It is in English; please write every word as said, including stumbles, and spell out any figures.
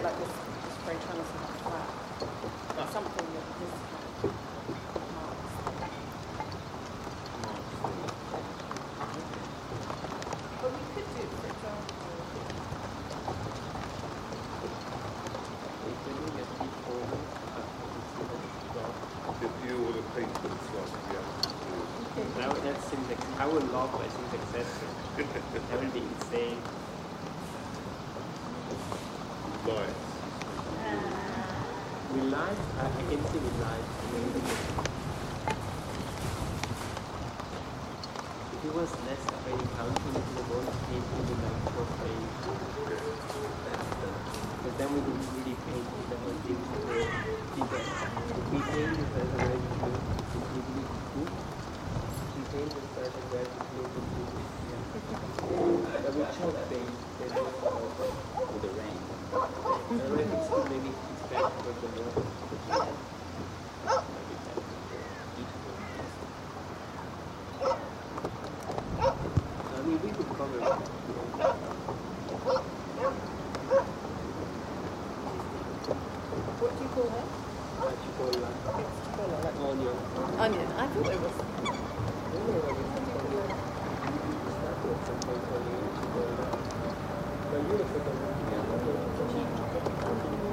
like this spray tan or something like that. But something that this marks. But we could do, for example. If you would have painted this one, yeah. Now that's syntax. I would love my syntax accession. That would be insane. Lights. With light, I I can see with light. If it was less of a counting, it would want to paint with the light for frame. But then we would really paint with the whole thing to the bigger. If we paint with the red blue, completely blue. We paint with the red blue, completely. But we chalk paint, then with the rain. The red is good, maybe it's better for the more. I mean, we could cover it. What do you call her? What you call that? Like Onion. onion. I thought it was. But you